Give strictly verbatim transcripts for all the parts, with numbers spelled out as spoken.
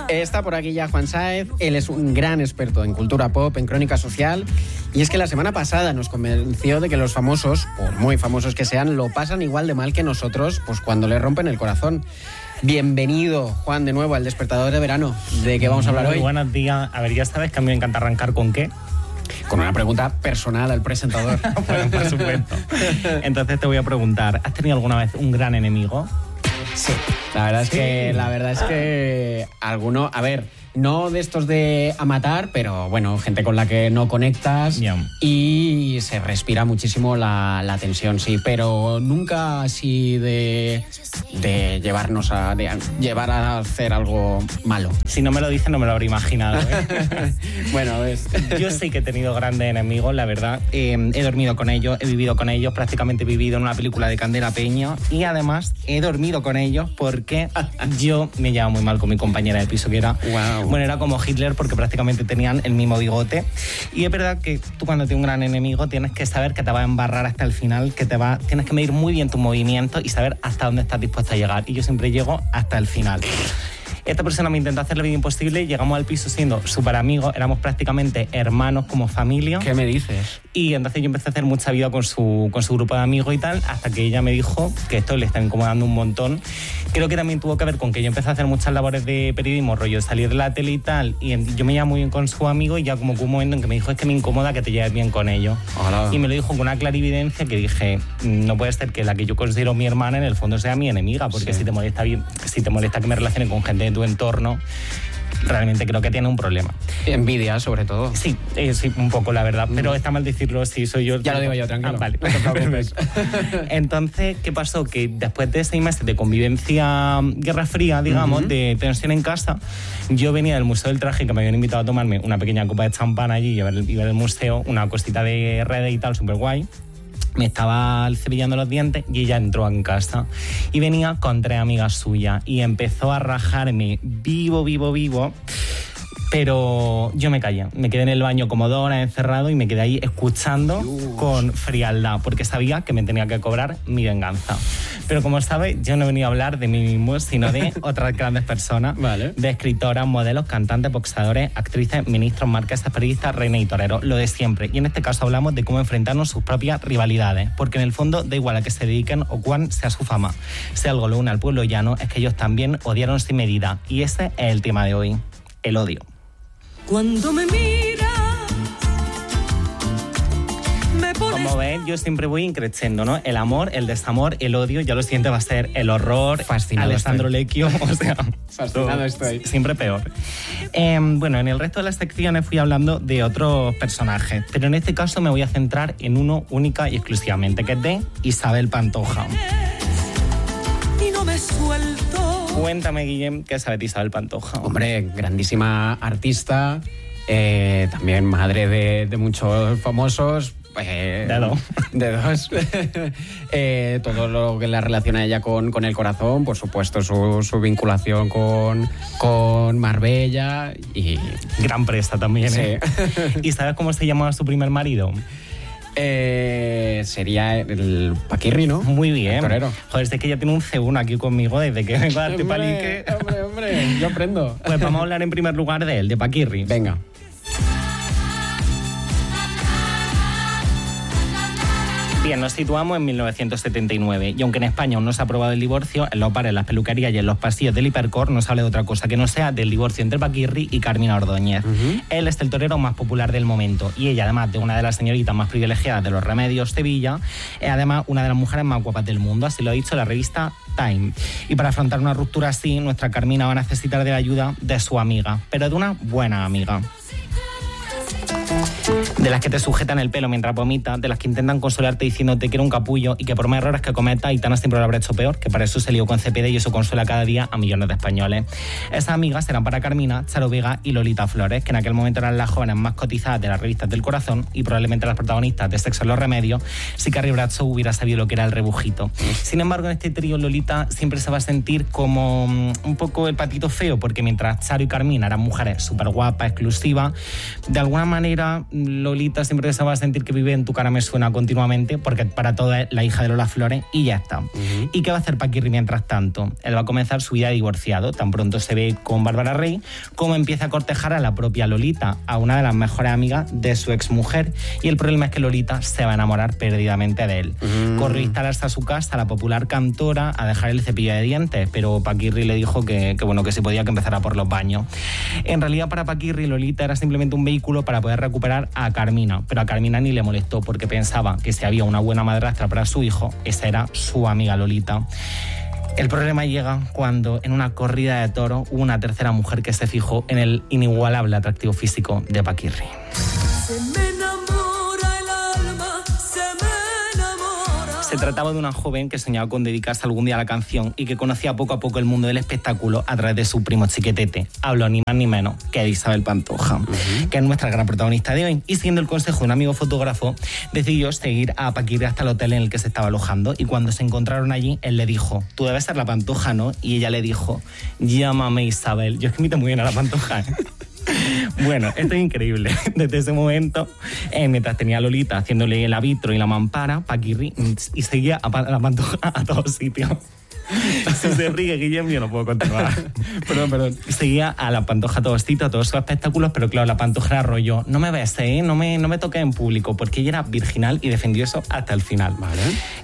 Está por aquí ya Juan Sáez, él es un gran experto en cultura pop, en crónica social, y es que la semana pasada nos convenció de que los famosos, por muy famosos que sean, lo pasan igual de mal que nosotros, pues cuando les rompen el corazón. Bienvenido, Juan, de nuevo al Despertador de Verano. ¿De qué vamos a hablar muy hoy? Buenos días. A ver, ya sabes que a mí me encanta arrancar con qué. Con una pregunta personal al presentador. Bueno, por supuesto. Entonces te voy a preguntar, ¿has tenido alguna vez un gran enemigo? Sí, la verdad es Sí. que la verdad es que alguno, a ver, no de estos de a matar, pero bueno, gente con la que no conectas Ya. y se respira muchísimo la, la tensión, sí, pero nunca así de, de llevarnos a de llevar a hacer algo malo. Si no me lo dices, no me lo habría imaginado, ¿eh? Bueno, ves. Yo sí que he tenido grandes enemigos, la verdad. Eh, he dormido con ellos, he vivido con ellos, prácticamente he vivido en una película de Candela Peña y además he dormido con ellos porque yo me llevaba muy mal con mi compañera de piso, que era, Wow. bueno, era como Hitler porque prácticamente tenían el mismo bigote. Y es verdad que tú cuando tienes un gran enemigo tienes que saber que te va a embarrar hasta el final, que te va, tienes que medir muy bien tus movimientos y saber hasta dónde estás dispuesto a llegar. Y yo siempre llego hasta el final. Esta persona me intentó hacer la vida imposible, llegamos al piso siendo súper amigos, éramos prácticamente hermanos como familia. ¿Qué me dices? Y entonces yo empecé a hacer mucha vida con su, con su grupo de amigos y tal, hasta que ella me dijo que esto le está incomodando un montón. Creo que también tuvo que ver con que yo empecé a hacer muchas labores de periodismo, rollo, salir de la tele y tal, y yo me llevaba muy bien con su amigo y ya como que un momento en que me dijo, es que me incomoda que te lleves bien con ellos. Hola. Y me lo dijo con una clarividencia que dije, no puede ser que la que yo considero mi hermana en el fondo sea mi enemiga, porque Sí. si te molesta bien, si te molesta que me relacione con gente de tu entorno, realmente creo que tiene un problema. Envidia, sobre todo. Sí, eh, sí, un poco, la verdad. Pero está mal decirlo si soy yo. Ya lo digo yo, tranquilo. Ah, vale. No te preocupes. Entonces, ¿qué pasó? Que después de seis meses de convivencia, guerra fría, digamos, Uh-huh. de tensión en casa, yo venía del Museo del Traje, que me habían invitado a tomarme una pequeña copa de champán allí y ver, y ver el museo, una cosita de redes y tal, súper guay. Me estaba cepillando los dientes y ella entró en casa y venía con tres amigas suyas y empezó a rajarme vivo, vivo, vivo. Pero yo me callé, me quedé en el baño como dos horas encerrado y me quedé ahí escuchando Dios. con frialdad, porque sabía que me tenía que cobrar mi venganza. Pero como sabes, yo no venía a hablar de mí mismo, sino de otras grandes personas, Vale. de escritoras, modelos, cantantes, boxeadores, actrices, ministros, marquesas, periodistas, reinas y toreros, lo de siempre. Y en este caso hablamos de cómo enfrentarnos sus propias rivalidades, porque en el fondo da igual a qué se dediquen o cuán sea su fama. Si algo lo une al pueblo llano es que ellos también odiaron sin medida. Y ese es el tema de hoy, el odio. Cuando me miras, me pones... Como ves, yo siempre voy increciendo, ¿no? El amor, el desamor, el odio, ya lo siguiente va a ser el horror, Fascinado Alessandro estoy. Lecchio, o sea... Fascinado todo, estoy. Siempre peor. Eh, bueno, en el resto de las secciones fui hablando de otros personajes, pero en este caso me voy a centrar en uno única y exclusivamente, que es de Isabel Pantoja. Y no me suelto. Cuéntame, Guillem, ¿qué sabes de Isabel Pantoja? Hombre, grandísima artista, eh, también madre de, de muchos famosos. Eh, De dos. De dos. eh, todo lo que la relaciona a ella con, con el corazón, por supuesto, su, su vinculación con, con Marbella y... Gran presa también, ¿eh? Sí. ¿Y sabes cómo se llamaba su primer marido? Eh, sería el Paquirri, ¿no? Muy bien. El torero. Joder, es que ella tiene un C uno aquí conmigo desde que vengo a darte palique. hombre, hombre, yo aprendo. Pues vamos a hablar en primer lugar de él, de Paquirri. Venga. Bien, nos situamos en mil novecientos setenta y nueve y aunque en España aún no se ha aprobado el divorcio, en los bares, en las peluquerías y en los pasillos del Hipercor no se habla de otra cosa que no sea del divorcio entre Paquirri y Carmina Ordóñez. Uh-huh. Él es el torero más popular del momento y ella, además de una de las señoritas más privilegiadas de los Remedios Sevilla, es además una de las mujeres más guapas del mundo, así lo ha dicho la revista Time. Y para afrontar una ruptura así, nuestra Carmina va a necesitar de la ayuda de su amiga, pero de una buena amiga. De las que te sujetan el pelo mientras vomitas, de las que intentan consolarte diciéndote que era un capullo y que por más errores que cometas, Aitana siempre lo habrá hecho peor, que para eso se lió con Cepeda y eso consuela cada día a millones de españoles. Esas amigas serán para Carmina, Charo Vega y Lolita Flores, que en aquel momento eran las jóvenes más cotizadas de las revistas del corazón y probablemente las protagonistas de Sexo en los Remedios, si Carrie Bradshaw hubiera sabido lo que era el rebujito. Sin embargo, en este trío Lolita siempre se va a sentir como um, un poco el patito feo, porque mientras Charo y Carmina eran mujeres súper guapas, exclusivas, de alguna manera Lolita siempre se va a sentir que vive en Tu cara me suena continuamente, porque para todo es la hija de Lola Flores y ya está. Uh-huh. ¿Y qué va a hacer Paquirri mientras tanto? Él va a comenzar su vida de divorciado. Tan pronto se ve con Bárbara Rey como empieza a cortejar a la propia Lolita, a una de las mejores amigas de su exmujer. Y el problema es que Lolita se va a enamorar perdidamente de él. Uh-huh. Corrió a instalarse a su casa, la popular cantora, a dejar el cepillo de dientes, pero Paquirri le dijo que, que bueno, que si podía que empezara por los baños. En realidad, para Paquirri, Lolita era simplemente un vehículo para poder recuperar a Carmina, pero a Carmina ni le molestó porque pensaba que si había una buena madrastra para su hijo, esa era su amiga Lolita. El problema llega cuando en una corrida de toros hubo una tercera mujer que se fijó en el inigualable atractivo físico de Paquirri. Se me enamora el alma, se me enamora. Se trataba de una joven que soñaba con dedicarse algún día a la canción y que conocía poco a poco el mundo del espectáculo a través de su primo chiquetete. Hablo ni más ni menos que de Isabel Pantoja, uh-huh. que es nuestra gran protagonista de hoy. Y siguiendo el consejo de un amigo fotógrafo, decidió seguir a Paquirri hasta el hotel en el que se estaba alojando, y cuando se encontraron allí, él le dijo: tú debes ser la Pantoja, ¿no? Y ella le dijo: llámame Isabel. Yo es que imito muy bien a la Pantoja, ¿eh? Bueno, esto es increíble. Desde ese momento, eh, mientras tenía a Lolita haciéndole el arbitro y la mampara, Paquirri y seguía a la Pantoja a todos sitios. Si se ríe Guillermo, yo no puedo continuar. Perdón, perdón. Seguía a la Pantoja a todos sitios, a todos sus espectáculos, pero claro, la Pantoja era rollo: no me beses, ¿eh? no me, no me toques en público, porque ella era virginal y defendió eso hasta el final. Vale.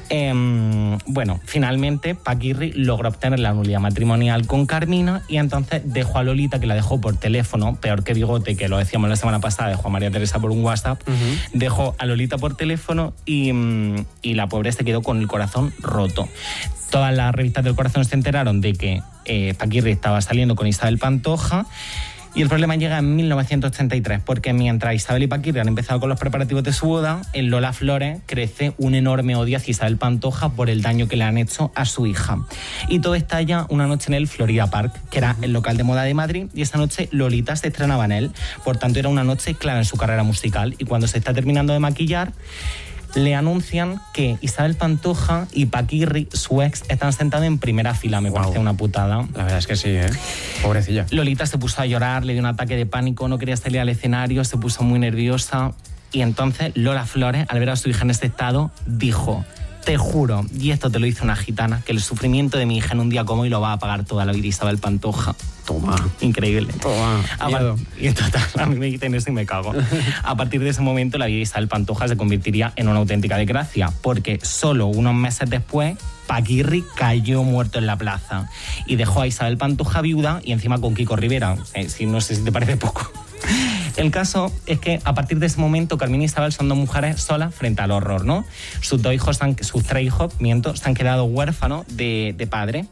Eh, bueno, finalmente Paquirri logró obtener la nulidad matrimonial con Carmina y entonces dejó a Lolita, que la dejó por teléfono, peor que Bigote, que lo decíamos la semana pasada, dejó a María Teresa por un WhatsApp, uh-huh. dejó a Lolita por teléfono y, y la pobre se quedó con el corazón roto. Todas las revistas del corazón se enteraron de que eh, Paquirri estaba saliendo con Isabel Pantoja, y el problema llega en mil novecientos ochenta y tres, porque mientras Isabel y Paquirri han empezado con los preparativos de su boda, en Lola Flores crece un enorme odio hacia Isabel Pantoja por el daño que le han hecho a su hija. Y todo estalla una noche en el Florida Park, que era el local de moda de Madrid, y esa noche Lolita se estrenaba en él. Por tanto, era una noche clave en su carrera musical, y cuando se está terminando de maquillar, le anuncian que Isabel Pantoja y Paquirri, su ex, están sentados en primera fila. Me wow. parece una putada. La verdad es que sí, ¿eh? Pobrecilla. Lolita se puso a llorar, le dio un ataque de pánico, no quería salir al escenario, se puso muy nerviosa. Y entonces Lola Flores, al ver a su hija en este estado, dijo: te juro, y esto te lo dice una gitana, que el sufrimiento de mi hija en un día como hoy lo va a pagar toda la vida Isabel Pantoja. Toma. Increíble. Toma. Part- y total, a mí me dicen eso y me cago. A partir de ese momento, la vida de Isabel Pantoja se convertiría en una auténtica desgracia, porque solo unos meses después, Paquirri cayó muerto en la plaza y dejó a Isabel Pantoja viuda y encima con Kiko Rivera. Eh, si, no sé si te parece poco. El caso es que a partir de ese momento Carmina y Isabel son dos mujeres solas frente al horror, ¿no? Sus dos hijos, han, sus tres hijos, miento, se han quedado huérfanos de, de padre.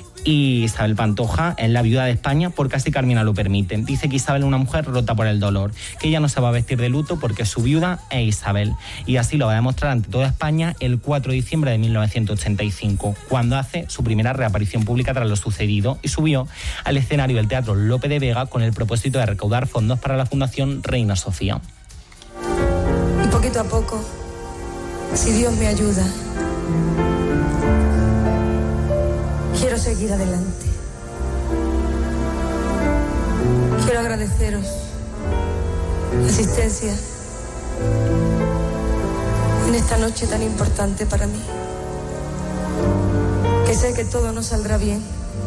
Y Isabel Pantoja es la viuda de España porque así Carmina lo permite. Dice que Isabel es una mujer rota por el dolor, que ella no se va a vestir de luto porque su viuda es Isabel. Y así lo va a demostrar ante toda España el cuatro de diciembre de mil novecientos ochenta y cinco, cuando hace su primera reaparición pública tras lo sucedido y subió al escenario del Teatro Lope de Vega con el propósito de recaudar fondos para la Fundación Reina Sofía. Y poquito a poco, si Dios me ayuda, quiero seguir adelante. Quiero agradeceros la asistencia en esta noche tan importante para mí. Que sé que todo no saldrá bien,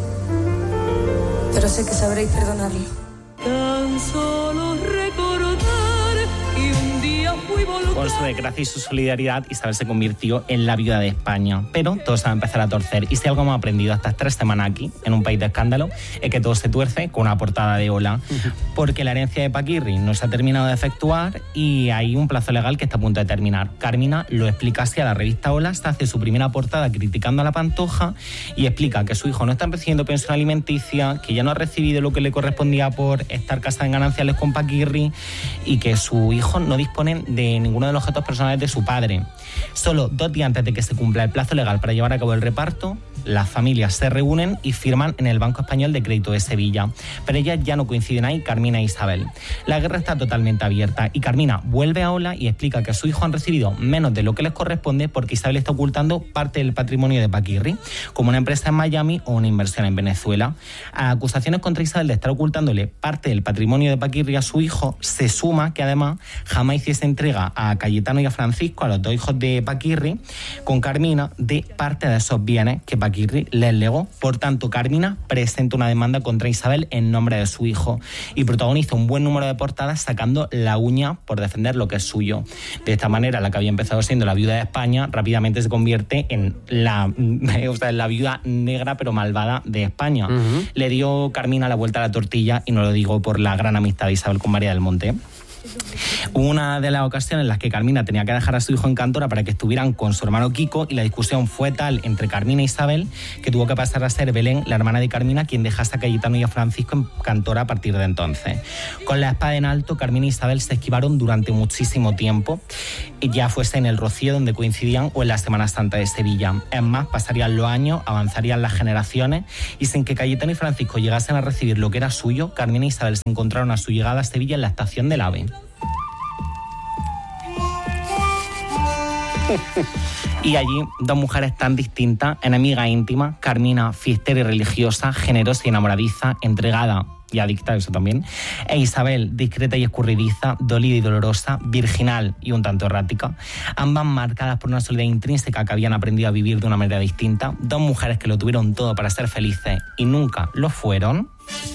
pero sé que sabréis perdonarlo. Tan solo recordar que un día fui volcán. Con su desgracia y su solidaridad, Isabel se convirtió en la viuda de España. Pero todo se va a empezar a torcer. Y si algo hemos aprendido estas tres semanas aquí, en un país de escándalo, es que todo se tuerce con una portada de Hola. Porque la herencia de Paquirri no se ha terminado de efectuar y hay un plazo legal que está a punto de terminar. Carmina lo explica así a la revista Hola, se hace su primera portada criticando a la Pantoja y explica que su hijo no está recibiendo pensión alimenticia, que ya no ha recibido lo que le correspondía por estar casada en gananciales con Paquirri y que sus hijos no disponen de de ninguno de los objetos personales de su padre. Solo dos días antes de que se cumpla el plazo legal para llevar a cabo el reparto, las familias se reúnen y firman en el Banco Español de Crédito de Sevilla. Pero ellas ya no coinciden ahí, Carmina e Isabel. La guerra está totalmente abierta y Carmina vuelve a Ola y explica que a su hijo han recibido menos de lo que les corresponde porque Isabel está ocultando parte del patrimonio de Paquirri, como una empresa en Miami o una inversión en Venezuela. A acusaciones contra Isabel de estar ocultándole parte del patrimonio de Paquirri a su hijo, se suma que además jamás hiciese entrega a Cayetano y a Francisco, a los dos hijos de Paquirri, con Carmina, de parte de esos bienes que Paquirri les legó. Por tanto, Carmina presenta una demanda contra Isabel en nombre de su hijo y protagoniza un buen número de portadas sacando la uña por defender lo que es suyo. De esta manera, la que había empezado siendo la viuda de España rápidamente se convierte en la, o sea, en la viuda negra pero malvada de España. Uh-huh. Le dio Carmina la vuelta a la tortilla y no lo digo por la gran amistad de Isabel con María del Monte. Una de las ocasiones en las que Carmina tenía que dejar a su hijo en Cantora para que estuvieran con su hermano Kiko, y la discusión fue tal entre Carmina e Isabel que tuvo que pasar a ser Belén, la hermana de Carmina, quien dejase a Cayetano y a Francisco en Cantora a partir de entonces. Con la espada en alto, Carmina e Isabel se esquivaron durante muchísimo tiempo, ya fuese en el Rocío donde coincidían o en la Semana Santa de Sevilla. Es más, pasarían los años, avanzarían las generaciones y sin que Cayetano y Francisco llegasen a recibir lo que era suyo, Carmina e Isabel se encontraron a su llegada a Sevilla en la estación del AVE. Y allí, dos mujeres tan distintas, enemigas íntimas, Carmina, fiestera y religiosa, generosa y enamoradiza, entregada y adicta, eso también, e Isabel, discreta y escurridiza, dolida y dolorosa, virginal y un tanto errática, ambas marcadas por una solidaridad intrínseca que habían aprendido a vivir de una manera distinta, dos mujeres que lo tuvieron todo para ser felices y nunca lo fueron.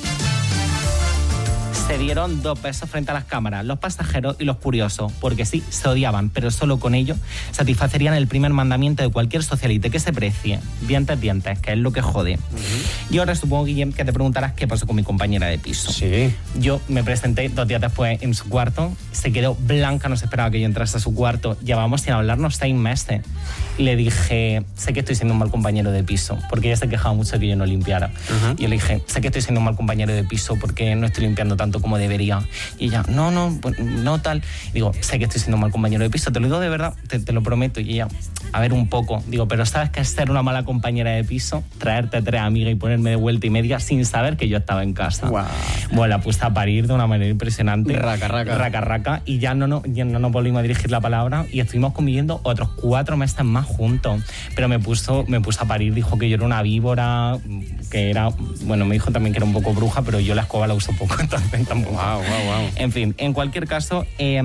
Se dieron dos besos frente a las cámaras, los pasajeros y los curiosos, porque sí, se odiaban, pero solo con ello satisfacerían el primer mandamiento de cualquier socialite, que se precie, dientes, dientes, que es lo que jode. Uh-huh. Y ahora supongo, Guillem, que te preguntarás qué pasó con mi compañera de piso. Sí. Yo me presenté dos días después en su cuarto, se quedó blanca, no se esperaba que yo entrase a su cuarto, llevábamos sin hablarnos seis meses. Y le dije, sé que estoy siendo un mal compañero de piso, porque ella se quejaba mucho de que yo no limpiara. Uh-huh. Y yo le dije, sé que estoy siendo un mal compañero de piso porque no estoy limpiando tanto como debería. Y ella, no, no, no tal. Y digo, sé que estoy siendo un mal compañero de piso, te lo digo de verdad, te, te lo prometo. Y ella, a ver, un poco. Digo, pero ¿sabes qué es ser una mala compañera de piso? Traerte tres amigas y ponerme de vuelta y media sin saber que yo estaba en casa. Wow. Bueno, la puse a parir de una manera impresionante. Raca, raca. Raca, raca. Y ya no, no, ya no nos volvimos a dirigir la palabra y estuvimos conviviendo otros cuatro meses más juntos. Pero me puso, me puso a parir, dijo que yo era una víbora, que era, bueno, me dijo también que era un poco bruja, pero yo la escoba la uso poco, entonces tampoco. Wow, wow, wow. En fin, en cualquier caso, eh,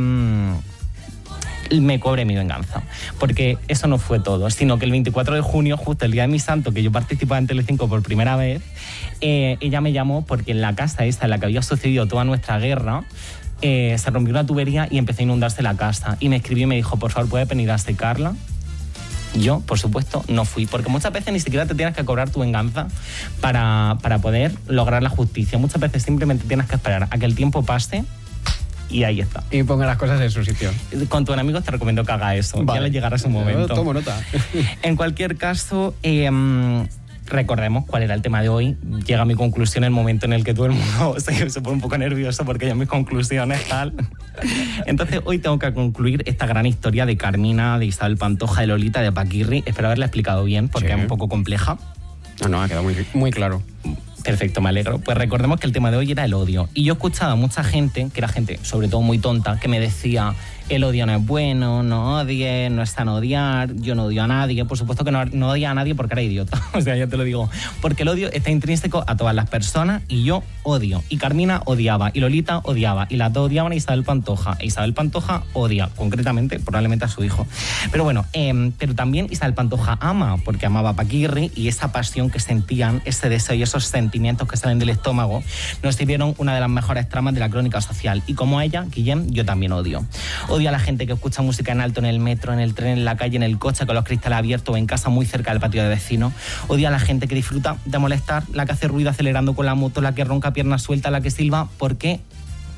me cobré mi venganza, porque eso no fue todo, sino que el veinticuatro de junio, justo el día de mi santo, que yo participaba en Telecinco por primera vez, eh, ella me llamó porque en la casa esa en la que había sucedido toda nuestra guerra, eh, se rompió una tubería y empezó a inundarse la casa, y me escribió y me dijo, por favor, ¿puedes venir a secarla? Yo, por supuesto, no fui, porque muchas veces ni siquiera te tienes que cobrar tu venganza para, para poder lograr la justicia. Muchas veces simplemente tienes que esperar a que el tiempo pase y ahí está. Y ponga las cosas en su sitio. Con tus amigos te recomiendo que haga eso, vale. Ya le llegará su momento. Tomo nota. En cualquier caso, eh, recordemos cuál era el tema de hoy. Llega a mi conclusión el momento en el que todo el mundo se, se pone un poco nervioso porque ya mis conclusiones tal. Entonces hoy tengo que concluir esta gran historia de Carmina, de Isabel Pantoja, de Lolita, de Paquirri. Espero haberla explicado bien porque sí. Es un poco compleja. No, no, ha quedado muy, muy claro. Perfecto, me alegro. Pues recordemos que el tema de hoy era el odio. Y yo he escuchado a mucha gente, que era gente sobre todo muy tonta, que me decía, el odio no es bueno, no odies, no es sano odiar, yo no odio a nadie. Por supuesto que no, no odia a nadie porque era idiota. O sea, ya te lo digo. Porque el odio está intrínseco a todas las personas y yo odio. Y Carmina odiaba, y Lolita odiaba, y las dos odiaban a Isabel Pantoja. E Isabel Pantoja odia, concretamente, probablemente a su hijo. Pero bueno, eh, pero también Isabel Pantoja ama, porque amaba a Paquirri, y esa pasión que sentían, ese deseo y esos sentimientos que salen del estómago, nos sirvieron una de las mejores tramas de la crónica social. Y como ella, Guillem, yo también odio. Odio a la gente que escucha música en alto en el metro, en el tren, en la calle, en el coche, con los cristales abiertos o en casa muy cerca del patio de vecinos. Odio a la gente que disfruta de molestar, la que hace ruido acelerando con la moto, la que ronca pierna suelta, la que silba, porque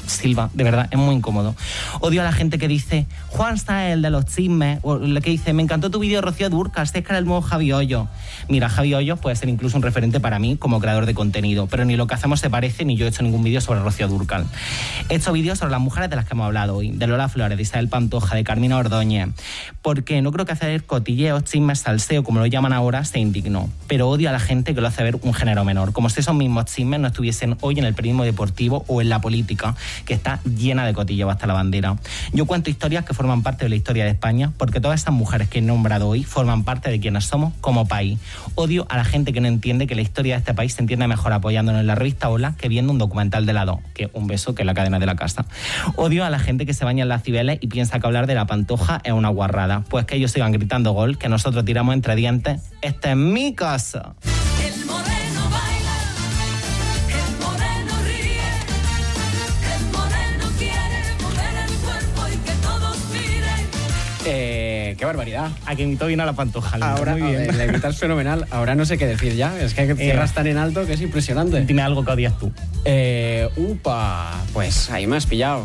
Silva, de verdad, es muy incómodo. Odio a la gente que dice, Juan Saez, el de los chismes, o la que dice, me encantó tu vídeo de Rocío Dúrcal, este es que era el nuevo Javi Hoyos. Mira, Javi Hoyos puede ser incluso un referente para mí como creador de contenido, pero ni lo que hacemos se parece, ni yo he hecho ningún vídeo sobre Rocío Dúrcal. He hecho vídeos sobre las mujeres de las que hemos hablado hoy, de Lola Flores, de Isabel Pantoja, de Carmina Ordóñez, porque no creo que hacer cotilleos, chismes, salseo, como lo llaman ahora, sea indigno, pero odio a la gente que lo hace ver un género menor, como si esos mismos chismes no estuviesen hoy en el periodismo deportivo o en la política, que está llena de cotilleos hasta la bandera. Yo cuento historias que forman parte de la historia de España, porque todas estas mujeres que he nombrado hoy forman parte de quienes somos como país. Odio a la gente que no entiende que la historia de este país se entiende mejor apoyándonos en la revista Hola que viendo un documental de la dos, que un beso, que es la cadena de la casa. Odio a la gente que se baña en las Cibeles y piensa que hablar de la Pantoja es una guarrada, pues que ellos sigan gritando gol, que nosotros tiramos entre dientes. ¡Esta es mi casa! El moreno baila, el moreno ríe, el moreno quiere mover el cuerpo y que todos miren. Eh, ¡Qué barbaridad! A que imitó bien a la Pantoja. Ahora, muy bien. eh, la imitas fenomenal. Ahora no sé qué decir ya. Es que cierras tan en alto que es impresionante. Dime algo que odias tú. Eh, upa, pues ahí me has pillado.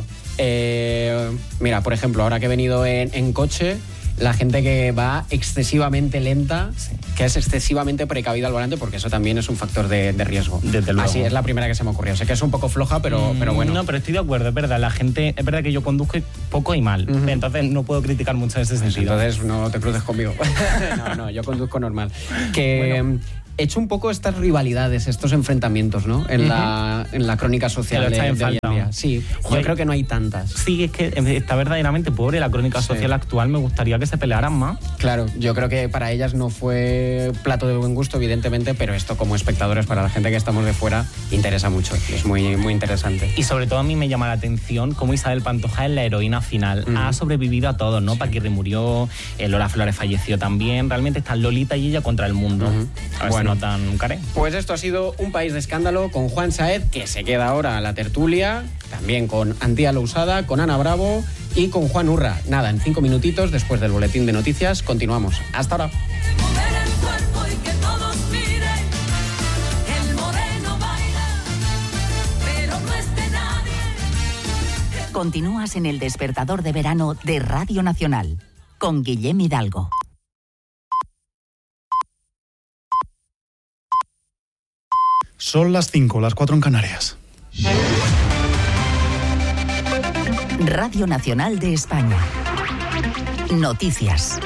Eh, mira, por ejemplo, ahora que he venido en, en coche, la gente que va excesivamente lenta, Sí. que es excesivamente precavida al volante, porque eso también es un factor de, de riesgo. Desde luego. Así es la primera que se me ocurrió. Sé que es un poco floja, pero, pero bueno. No, pero estoy de acuerdo, es verdad. La gente, es verdad que yo conduzco poco y mal. Ujú. Entonces no puedo criticar mucho en ese Pues sentido. entonces no te cruces conmigo. no, no, yo conduzco normal. Que Bueno. he hecho un poco estas rivalidades, estos enfrentamientos, ¿no? En, Ujú. la, en la crónica social Te lo de, echas en de hoy en falta. día. Sí, yo Yo- creo que no hay tantas. Sí, es que está verdaderamente pobre la crónica Sí. social actual. Me gustaría que se pelearan más. Claro, yo creo que para ellas no fue plato de buen gusto, evidentemente, pero esto como espectadores, para la gente que estamos de fuera, interesa mucho. Es muy, muy interesante. Y sobre todo a mí me llama la atención cómo Isabel Pantoja es la heroína final. Ujú. Ha sobrevivido a todo, ¿no? Paquirri murió, eh, Lola Flores falleció también. Realmente están Lolita y ella contra el mundo. Ujú. A ver Bueno. si notan un caré. Pues esto ha sido Un País de Escándalo con Juan Saez, que se queda ahora a la tertulia, también con Antía Lousada, con Ana Bravo y con Juan Urra. Nada, en cinco minutitos después del boletín de noticias continuamos. Hasta ahora. Mover el cuerpo y que todos miren. El moreno baila, pero no es de nadie. Continúas en el despertador de verano de Radio Nacional con Guillem Hidalgo. Son las cinco, las cuatro en Canarias. Radio Nacional de España. Noticias.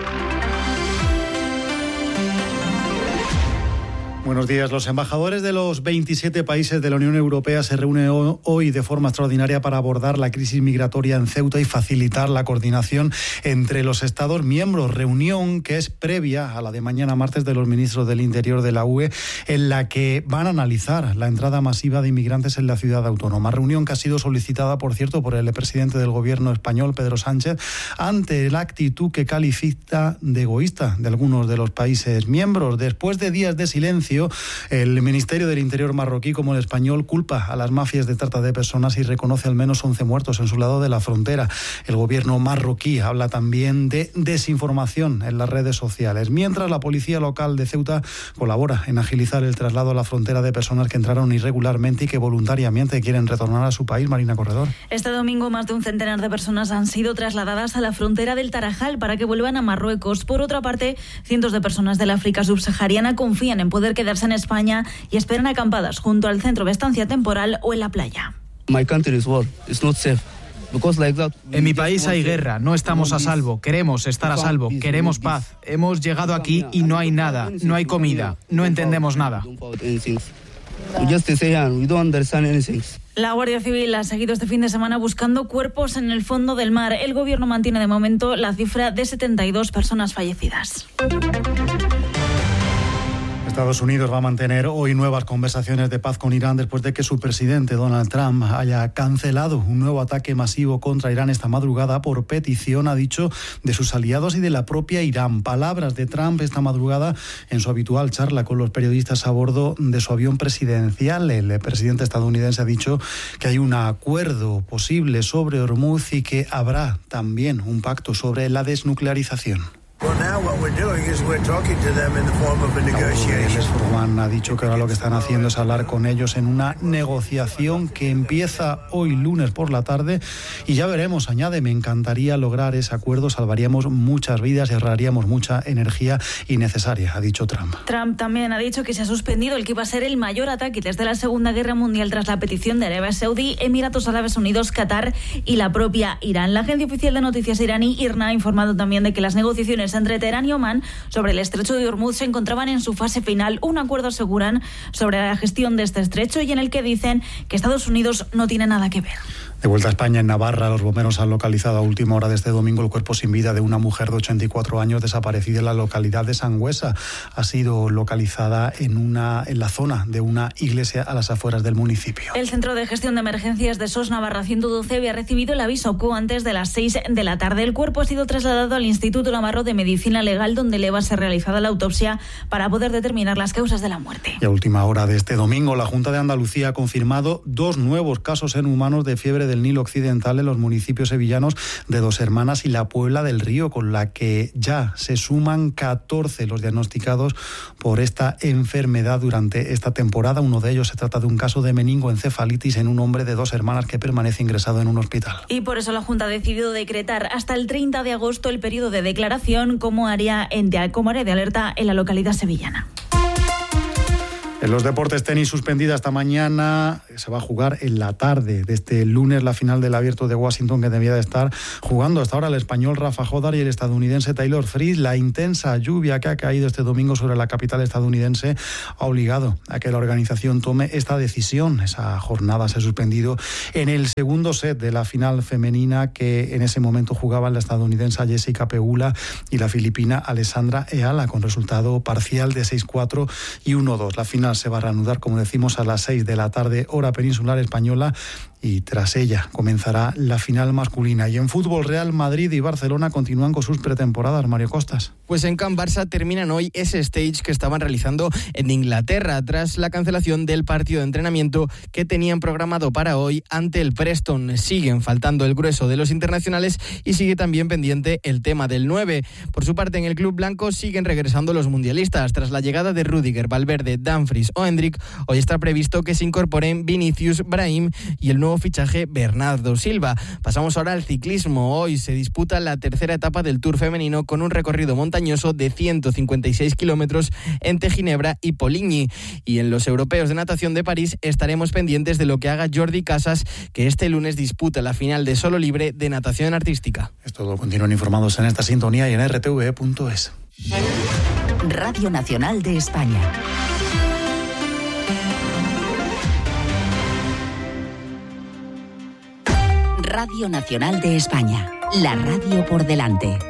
Buenos días. Los embajadores de los veintisiete países de la Unión Europea se reúnen hoy de forma extraordinaria para abordar la crisis migratoria en Ceuta y facilitar la coordinación entre los Estados miembros. Reunión que es previa a la de mañana martes de los ministros del Interior de la U E, en la que van a analizar la entrada masiva de inmigrantes en la ciudad autónoma. Reunión que ha sido solicitada, por cierto, por el presidente del gobierno español, Pedro Sánchez, ante la actitud que califica de egoísta de algunos de los países miembros. Después de días de silencio, el Ministerio del Interior marroquí, como el español, culpa a las mafias de trata de personas y reconoce al menos once muertos en su lado de la frontera. El gobierno marroquí habla también de desinformación en las redes sociales, mientras la policía local de Ceuta colabora en agilizar el traslado a la frontera de personas que entraron irregularmente y que voluntariamente quieren retornar a su país. Marina Corredor. Este domingo más de un centenar de personas han sido trasladadas a la frontera del Tarajal para que vuelvan a Marruecos. Por otra parte, cientos de personas del África subsahariana confían en poder quedarse en España y esperan acampadas junto al centro de estancia temporal o en la playa. My country is war. It's not safe. Because like that, En mi país hay guerra, no estamos a salvo, queremos estar a salvo, queremos paz. Hemos llegado aquí y no hay nada, no hay comida, no entendemos nada. We just stay here and we don't understand anything. La Guardia Civil ha seguido este fin de semana buscando cuerpos en el fondo del mar. El gobierno mantiene de momento la cifra de setenta y dos personas fallecidas. Estados Unidos va a mantener hoy nuevas conversaciones de paz con Irán después de que su presidente Donald Trump haya cancelado un nuevo ataque masivo contra Irán esta madrugada por petición, ha dicho, de sus aliados y de la propia Irán. Palabras de Trump esta madrugada en su habitual charla con los periodistas a bordo de su avión presidencial. El presidente estadounidense ha dicho que hay un acuerdo posible sobre Hormuz y que habrá también un pacto sobre la desnuclearización. Forman ha dicho que ahora lo que están haciendo es hablar con ellos en una negociación que empieza hoy lunes por la tarde y ya veremos, añade, me encantaría lograr ese acuerdo, salvaríamos muchas vidas y ahorraríamos mucha energía innecesaria, ha dicho Trump. Trump también ha dicho que se ha suspendido el que iba a ser el mayor ataque desde la Segunda Guerra Mundial tras la petición de Arabia Saudí, Emiratos Árabes Unidos, Qatar y la propia Irán. La agencia oficial de noticias iraní, IRNA, ha informado también de que las negociaciones entre Teherán y Omán sobre el estrecho de Hormuz se encontraban en su fase final. Un acuerdo, aseguran, sobre la gestión de este estrecho y en el que dicen que Estados Unidos no tiene nada que ver. De vuelta a España, en Navarra, los bomberos han localizado a última hora de este domingo el cuerpo sin vida de una mujer de ochenta y cuatro años desaparecida en la localidad de Sangüesa. Ha sido localizada en, una, en la zona de una iglesia a las afueras del municipio. El Centro de Gestión de Emergencias de S O S Navarra ciento doce había recibido el aviso poco antes de las seis de la tarde. El cuerpo ha sido trasladado al Instituto Navarro de Medicina Legal, donde le va a ser realizada la autopsia para poder determinar las causas de la muerte. Y a última hora de este domingo, la Junta de Andalucía ha confirmado dos nuevos casos en humanos de fiebre del Nilo Occidental en los municipios sevillanos de Dos Hermanas y la Puebla del Río, con la que ya se suman catorce los diagnosticados por esta enfermedad durante esta temporada. Uno de ellos se trata de un caso de meningoencefalitis en un hombre de Dos Hermanas que permanece ingresado en un hospital. Y por eso la Junta ha decidido decretar hasta el treinta de agosto el periodo de declaración como área, en, como área de alerta en la localidad sevillana. En los deportes, tenis suspendida esta mañana, se va a jugar en la tarde de este lunes la final del Abierto de Washington, que debía de estar jugando hasta ahora el español Rafa Jodar y el estadounidense Taylor Fritz. La intensa lluvia que ha caído este domingo sobre la capital estadounidense ha obligado a que la organización tome esta decisión. Esa jornada se ha suspendido en el segundo set de la final femenina, que en ese momento jugaban la estadounidense Jessica Pegula y la filipina Alessandra Eala, con resultado parcial de seis cuatro y uno dos. La final se va a reanudar, como decimos, a las seis de la tarde, hora peninsular española, y tras ella comenzará la final masculina. Y en fútbol, Real Madrid y Barcelona continúan con sus pretemporadas. Mario Costas. Pues en Can Barça terminan hoy ese stage que estaban realizando en Inglaterra tras la cancelación del partido de entrenamiento que tenían programado para hoy ante el Preston. Siguen faltando el grueso de los internacionales y sigue también pendiente el tema del nueve. Por su parte, en el club blanco siguen regresando los mundialistas. Tras la llegada de Rüdiger, Valverde, Dumfries o Hendrik, hoy está previsto que se incorporen Vinicius, Brahim y el nuevo fichaje Bernardo Silva. Pasamos ahora al ciclismo. Hoy se disputa la tercera etapa del Tour femenino con un recorrido montañoso de ciento cincuenta y seis kilómetros entre Ginebra y Poligny. Y en los europeos de natación de París estaremos pendientes de lo que haga Jordi Casas, que este lunes disputa la final de solo libre de natación artística. Es todo. Continúen informados en esta sintonía y en r t v e punto es. Radio Nacional de España. Radio Nacional de España, la radio por delante.